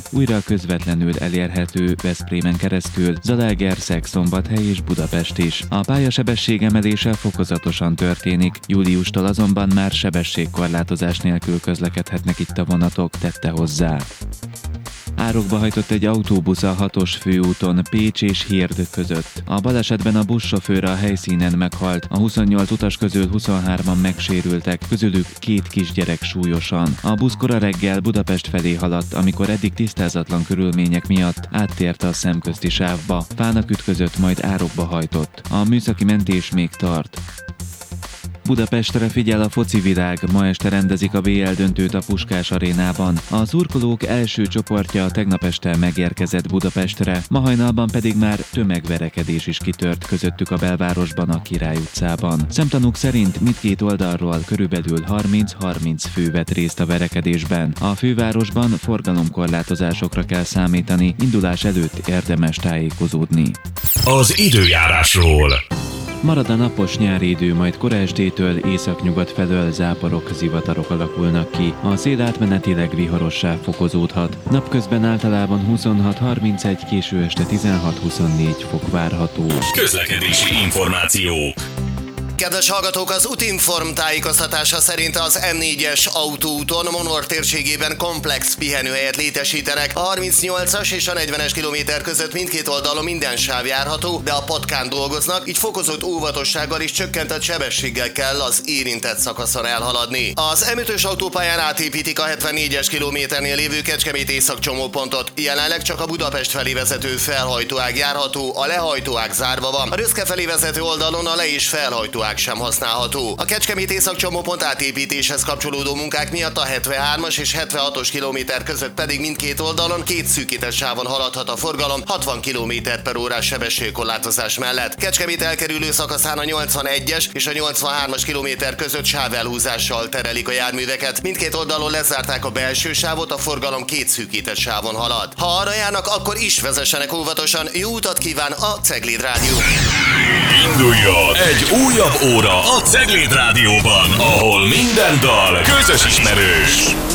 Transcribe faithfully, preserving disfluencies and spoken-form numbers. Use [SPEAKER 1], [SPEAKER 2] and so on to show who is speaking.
[SPEAKER 1] újra közvetlenül elérhető Veszprémen keresztül, Zalaegerszeg, Szombathely és Budapest is. A pályasebesség emelése fokozatosan történik, júliustól azonban már sebességkorlátozás nélkül közlekedhetnek itt a vonatok, tette hozzá. Árokba hajtott egy autóbusz a hatos főúton Pécs és Hird között. A balesetben a buszsofőr a helyszínen meghalt, a huszonnyolc utas közül huszonhárman megsérültek, közülük két kisgyerek súlyosan. A busz kora reggel Budapest felé haladt, amikor eddig tisztázatlan körülmények miatt áttért a szemközti sávba, fának ütközött, majd árokba hajtott. A műszaki mentés még tart. Budapestre figyel a foci világ, ma este rendezik a bé el döntőt a Puskás arénában. A szurkolók első csoportja tegnap este megérkezett Budapestre, ma hajnalban pedig már tömegverekedés is kitört közöttük a belvárosban, a Király utcában. Szemtanúk szerint mindkét oldalról körülbelül harminc-harminc fő vett részt a verekedésben. A fővárosban forgalomkorlátozásokra kell számítani, indulás előtt érdemes tájékozódni.
[SPEAKER 2] Az időjárásról.
[SPEAKER 1] Marad a napos nyári idő, majd kora estétől északnyugat felől záporok, zivatarok alakulnak ki. A szél átmenetileg vihorossá fokozódhat. Napközben általában huszonhat-harmincegy, késő este tizenhat-huszonnégy fok várható.
[SPEAKER 2] Közlekedési információk.
[SPEAKER 3] Kedves hallgatók, az Utinform tájékoztatása szerint az em négyes autóúton Monor térségében komplex pihenőhelyet létesítenek. A harmincnyolcas és a negyvenes kilométer között mindkét oldalon minden sáv járható, de a patkán dolgoznak, így fokozott óvatossággal és csökkentett sebességgel kell az érintett szakaszon elhaladni. Az em ötös autópályán átépítik a hetvennégyes kilométernél lévő Kecskemét észak csomópontot. Jelenleg csak a Budapest felé vezető felhajtóág járható, a lehajtóág zárva van. A Röszke felé vezető oldalon a le- és felhajtóág sem használható. A Kecskemét észak csomópont átépítéshez kapcsolódó munkák miatt a hetvenhármas és hetvenhatos kilométer között pedig mindkét oldalon két szűkített sávon haladhat a forgalom hatvan kilométer per órás sebességkorlátozás mellett. Kecskemét elkerülő szakaszán a nyolcvanegyes és a nyolcvanhármas kilométer között sávelhúzással terelik a járműveket. Mindkét oldalon lezárták a belső sávot, a forgalom két szűkített sávon halad. Ha arra járnak, akkor is vezessenek óvatosan. Jó utat kíván a Cegléd Rádió!
[SPEAKER 2] Induljon egy újabb óra a Cegléd Rádióban, ahol minden dal közös ismerős.